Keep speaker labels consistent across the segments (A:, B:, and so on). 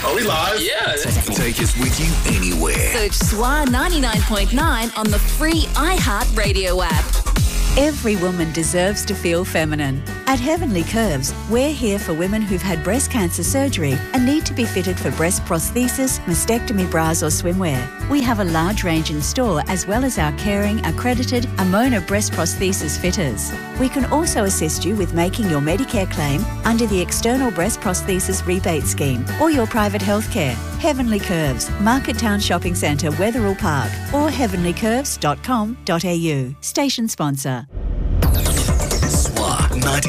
A: Are we live?
B: Yeah.
C: Take us with you anywhere.
D: Search SWA 99.9 on the free iHeart Radio app.
E: Every woman deserves to feel feminine. At Heavenly Curves, we're here for women who've had breast cancer surgery and need to be fitted for breast prosthesis, mastectomy bras or swimwear. We have a large range in store as well as our caring, accredited Amona breast prosthesis fitters. We can also assist you with making your Medicare claim under the External Breast Prosthesis Rebate Scheme or your private healthcare. Heavenly Curves, Market Town Shopping Centre, Wetherill Park or heavenlycurves.com.au. Station sponsor.
C: SWA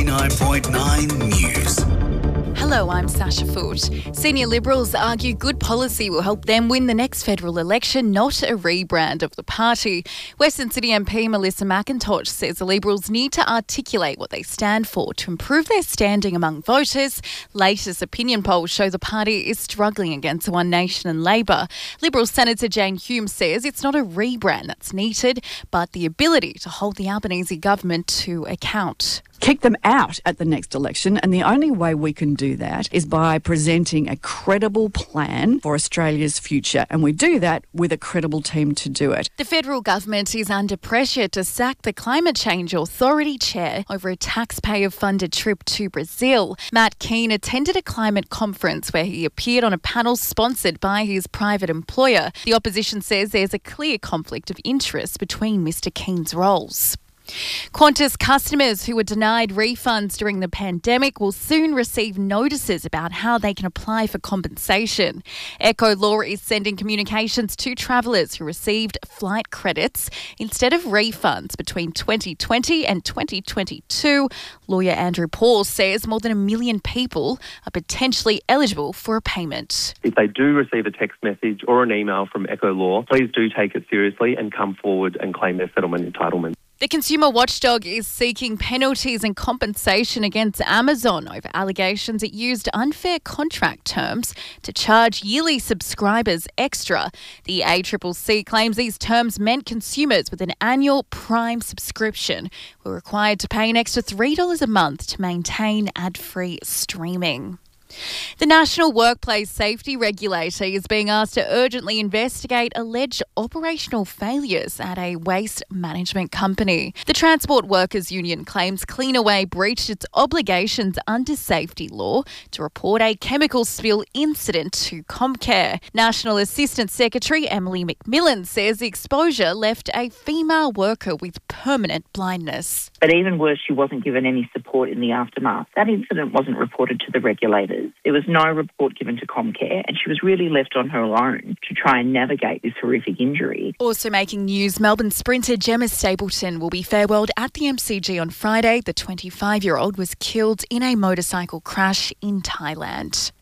C: 99.9 News.
F: Hello, I'm Sasha Foote. Senior Liberals argue good policy will help them win the next federal election, not a rebrand of the party. Western City MP Melissa McIntosh says the Liberals need to articulate what they stand for to improve their standing among voters. Latest opinion polls show the party is struggling against One Nation and Labor. Liberal Senator Jane Hume says it's not a rebrand that's needed, but the ability to hold the Albanese government to account.
G: Kick them out at the next election, and the only way we can do that is by presenting a credible plan for Australia's future, and we do that with a credible team to do it.
F: The federal government is under pressure to sack the Climate Change Authority chair over a taxpayer-funded trip to Brazil. Matt Keane attended a climate conference where he appeared on a panel sponsored by his private employer. The opposition says there's a clear conflict of interest between Mr Keane's roles. Qantas customers who were denied refunds during the pandemic will soon receive notices about how they can apply for compensation. Echo Law is sending communications to travellers who received flight credits instead of refunds between 2020 and 2022. Lawyer Andrew Paul says more than 1 million people are potentially eligible for a payment.
H: If they do receive a text message or an email from Echo Law, please do take it seriously and come forward and claim their settlement entitlement.
F: The Consumer Watchdog is seeking penalties and compensation against Amazon over allegations it used unfair contract terms to charge yearly subscribers extra. The ACCC claims these terms meant consumers with an annual Prime subscription were required to pay an extra $3 a month to maintain ad-free streaming. The National Workplace Safety Regulator is being asked to urgently investigate alleged operational failures at a waste management company. The Transport Workers Union claims Cleanaway breached its obligations under safety law to report a chemical spill incident to Comcare. National Assistant Secretary Emily McMillan says the exposure left a female worker with permanent blindness.
I: But even worse, she wasn't given any support in the aftermath. That incident wasn't reported to the regulators. There was no report given to Comcare, and she was really left on her own to try and navigate this horrific injury.
F: Also making news, Melbourne sprinter Gemma Stapleton will be farewelled at the MCG on Friday. The 25-year-old was killed in a motorcycle crash in Thailand.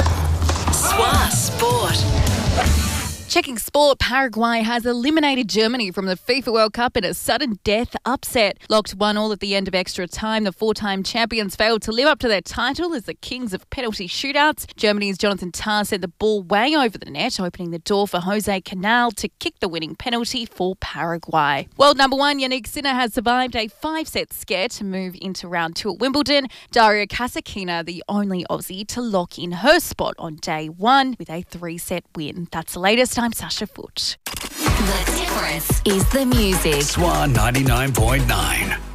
D: SWA Sport.
F: Checking sport, Paraguay has eliminated Germany from the FIFA World Cup in a sudden death upset. Locked 1-1 at the end of extra time, the four-time champions failed to live up to their title as the kings of penalty shootouts. Germany's Jonathan Tah sent the ball way over the net, opening the door for Jose Canal to kick the winning penalty for Paraguay. World number one, Yannick Sinner has survived a 5-set scare to move into round 2 at Wimbledon. Daria Kasatkina, the only Aussie to lock in her spot on day 1 with a 3-set win. That's the latest. I'm Sasha Foote.
D: The difference is the music.
C: SWA 99.9.